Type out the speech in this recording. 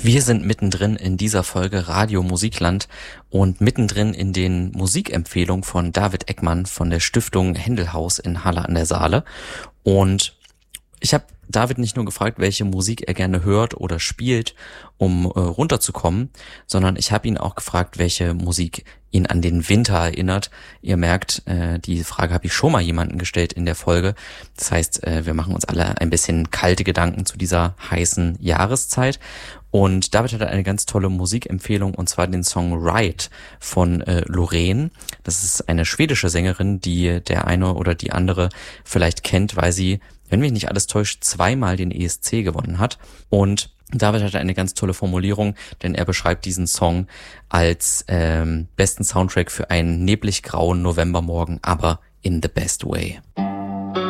Wir sind mittendrin in dieser Folge Radio Musikland und mittendrin in den Musikempfehlungen von David Eckmann von der Stiftung Händelhaus in Halle an der Saale. Und ich habe David nicht nur gefragt, welche Musik er gerne hört oder spielt, um runterzukommen, sondern ich habe ihn auch gefragt, welche Musik ihn an den Winter erinnert. Ihr merkt, die Frage habe ich schon mal jemanden gestellt in der Folge. Das heißt, wir machen uns alle ein bisschen kalte Gedanken zu dieser heißen Jahreszeit. Und David hatte eine ganz tolle Musikempfehlung, und zwar den Song Ride von Loreen. Das ist eine schwedische Sängerin, die der eine oder die andere vielleicht kennt, weil sie, wenn mich nicht alles täuscht, zweimal den ESC gewonnen hat. Und David hatte eine ganz tolle Formulierung, denn er beschreibt diesen Song als besten Soundtrack für einen neblig grauen Novembermorgen, aber in the best way.